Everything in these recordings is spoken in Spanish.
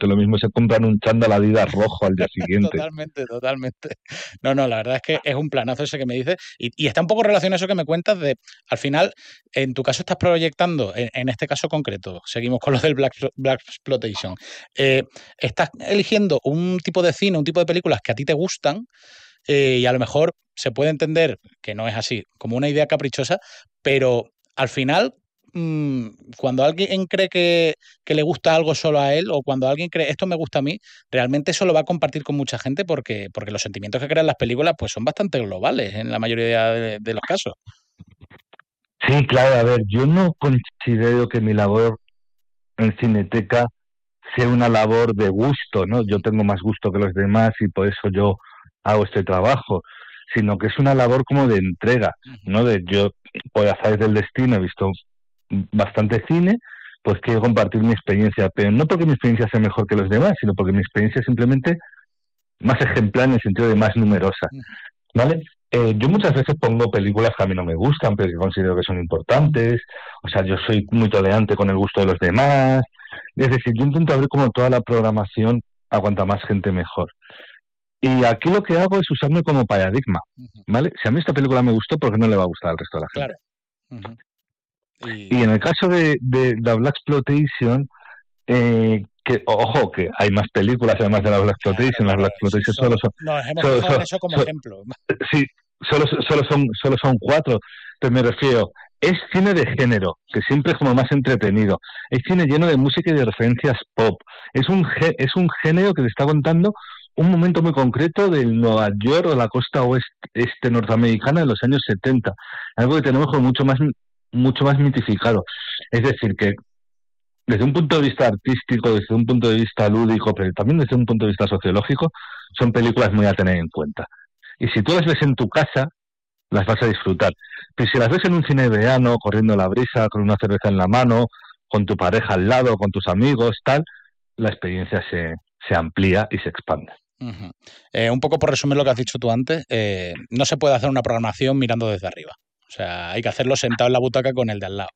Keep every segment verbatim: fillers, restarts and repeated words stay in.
exactamente lo mismo, se compran un chándal Adidas rojo al día siguiente. Totalmente, totalmente. No, no, la verdad es que es un planazo ese que me dices y, y está un poco relacionado a eso que me cuentas de, al final, en tu caso estás proyectando, en, en este caso concreto, seguimos con lo del Black, Black Exploitation, eh, estás eligiendo un tipo de cine, un tipo de películas que a ti te gustan eh, y a lo mejor se puede entender que no es así, como una idea caprichosa, pero al final mmm, cuando alguien cree que, que le gusta algo solo a él o cuando alguien cree esto me gusta a mí, realmente eso lo va a compartir con mucha gente porque, porque los sentimientos que crean las películas pues son bastante globales en la mayoría de, de los casos. Sí, claro, a ver, yo no considero que mi labor en Cineteca sea una labor de gusto, ¿no? Yo tengo más gusto que los demás y por eso yo hago este trabajo, sino que es una labor como de entrega, ¿no? De yo, por azares del destino, he visto bastante cine, pues quiero compartir mi experiencia, pero no porque mi experiencia sea mejor que los demás, sino porque mi experiencia es simplemente más ejemplar en el sentido de más numerosa, ¿vale? Eh, yo muchas veces pongo películas que a mí no me gustan, pero que considero que son importantes, o sea, yo soy muy tolerante con el gusto de los demás, es decir, yo intento abrir como toda la programación a cuanta más gente mejor. Y aquí lo que hago es usarme como paradigma, ¿vale? Si a mí esta película me gustó, ¿por qué no le va a gustar al resto de la gente? Claro. Uh-huh. Y... y en el caso de, de, de Black Exploitation, eh, que ojo, que hay más películas además de la Black Exploitation, claro, las Black Exploitation sí, solo son... Nos hemos solo, fijado solo, en eso como solo, ejemplo. Sí, solo, solo, son, solo son cuatro, pero me refiero, es cine de género, que siempre es como más entretenido, es cine lleno de música y de referencias pop, es un, es un género que te está contando un momento muy concreto del Nueva York o la costa oeste este norteamericana de los años setenta, algo que tenemos como mucho más, mucho más mitificado. Es decir, que desde un punto de vista artístico, desde un punto de vista lúdico, pero también desde un punto de vista sociológico, son películas muy a tener en cuenta. Y si tú las ves en tu casa, las vas a disfrutar. Pero si las ves en un cine de verano, corriendo la brisa, con una cerveza en la mano, con tu pareja al lado, con tus amigos, tal, la experiencia se, se amplía y se expande. Uh-huh. Eh, un poco por resumir lo que has dicho tú antes, eh, no se puede hacer una programación mirando desde arriba. O sea, hay que hacerlo sentado en la butaca con el de al lado.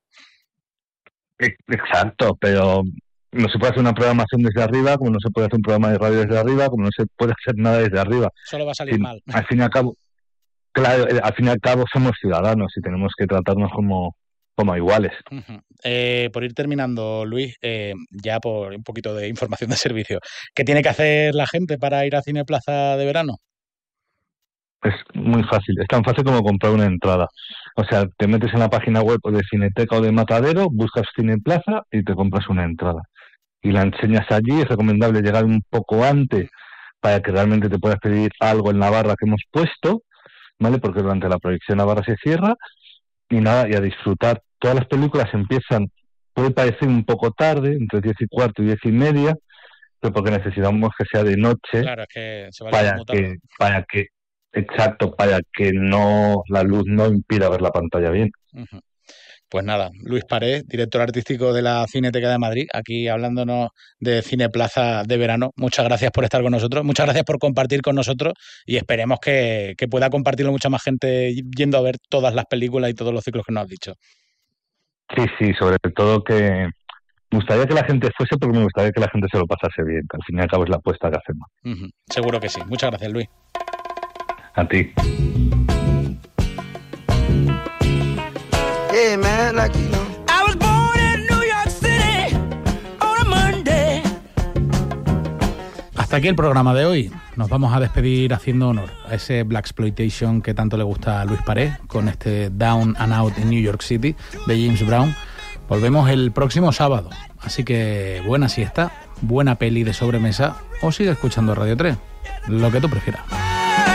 Exacto, pero no se puede hacer una programación desde arriba, como no se puede hacer un programa de radio desde arriba, como no se puede hacer nada desde arriba. Solo va a salir sin, mal. Al fin y al cabo, claro, al fin y al cabo somos ciudadanos y tenemos que tratarnos como, como iguales. Uh-huh. Eh, por ir terminando, Luis, eh, ya por un poquito de información de servicio, ¿qué tiene que hacer la gente para ir a Cineplaza de verano? Es muy fácil, es tan fácil como comprar una entrada. O sea, te metes en la página web de Cineteca o de Matadero, buscas Cineplaza y te compras una entrada. Y la enseñas allí, es recomendable llegar un poco antes para que realmente te puedas pedir algo en la barra que hemos puesto, ¿vale? Porque durante la proyección la barra se cierra y nada, y a disfrutar. Todas las películas empiezan, puede parecer un poco tarde, entre diez y cuarto y diez y media, pero porque necesitamos que sea de noche, claro, es que se para que, para que Exacto, para que no la luz no impida ver la pantalla bien. Uh-huh. Pues nada, Luis Parés, director artístico de la Cineteca de Madrid, aquí hablándonos de Cineplaza de verano. Muchas gracias por estar con nosotros, muchas gracias por compartir con nosotros y esperemos que, que pueda compartirlo mucha más gente yendo a ver todas las películas y todos los ciclos que nos has dicho. Sí, sí, sobre todo que me gustaría que la gente fuese porque me gustaría que la gente se lo pasase bien, que al fin y al cabo es la apuesta que hacemos. Uh-huh. Seguro que sí. Muchas gracias, Luis. A ti. Yeah, man, like, you know. I was born in New York City on a Monday. Hasta aquí el programa de hoy. Nos vamos a despedir haciendo honor a ese Black Exploitation que tanto le gusta a Luis Parés con este Down and Out in New York City de James Brown. Volvemos el próximo sábado. Así que buena siesta, buena peli de sobremesa o sigue escuchando Radio tres. Lo que tú prefieras.